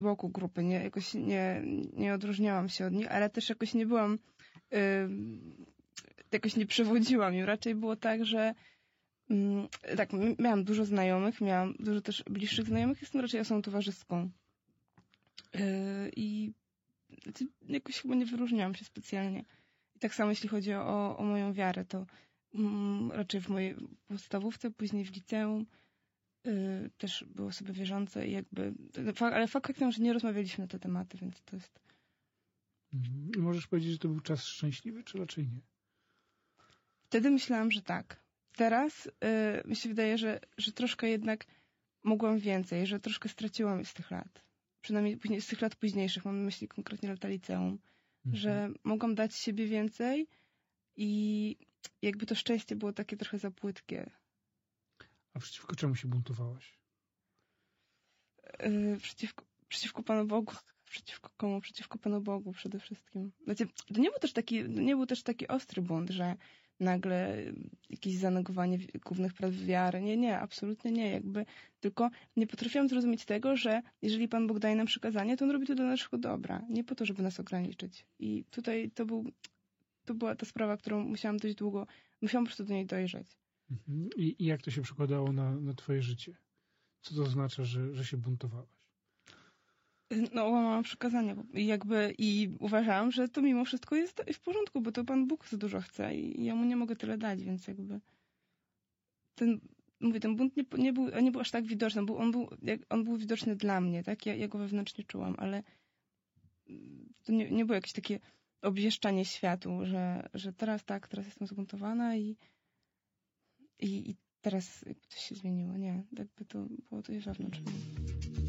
boku grupy, jakoś nie odróżniałam się od nich, ale też jakoś nie byłam, jakoś nie przewodziłam im. Raczej było tak, że tak, miałam dużo znajomych, miałam dużo też bliższych znajomych, jestem raczej osobą towarzyską. I jakoś chyba nie wyróżniałam się specjalnie. I tak samo jeśli chodzi o moją wiarę, to raczej w mojej podstawówce, później w liceum też były osoby wierzące i jakby, ale faktem, że nie rozmawialiśmy na te tematy, więc to jest... Możesz powiedzieć, że to był czas szczęśliwy, czy raczej nie? Wtedy myślałam, że tak. Teraz mi się wydaje, że troszkę jednak mogłam więcej, że troszkę straciłam z tych lat. Przynajmniej z tych lat późniejszych, mam na myśli konkretnie lata liceum, że mogłam dać siebie więcej i jakby to szczęście było takie trochę za płytkie. A przeciwko czemu się buntowałaś? Przeciwko Panu Bogu. Przeciwko komu? Przeciwko Panu Bogu przede wszystkim. Znaczy, to nie był też taki ostry bunt, że nagle jakieś zanegowanie głównych praw wiary. Nie, absolutnie nie. Jakby tylko nie potrafiłam zrozumieć tego, że jeżeli Pan Bóg daje nam przykazanie, to On robi to dla naszego dobra. Nie po to, żeby nas ograniczyć. I tutaj to była ta sprawa, którą musiałam dość długo, musiałam po prostu do niej dojrzeć. I jak to się przekładało na twoje życie? Co to oznacza, że się buntowałaś? No, łamałam przykazania i uważałam, że to mimo wszystko jest w porządku, bo to Pan Bóg za dużo chce i ja Mu nie mogę tyle dać, więc jakby ten bunt nie był aż tak widoczny, on był widoczny dla mnie, tak? Ja go wewnętrznie czułam, ale to nie było jakieś takie obwieszczanie światu, że teraz jestem zbuntowana i teraz jakby coś się zmieniło. Nie, jakby to było to wewnątrz mnie.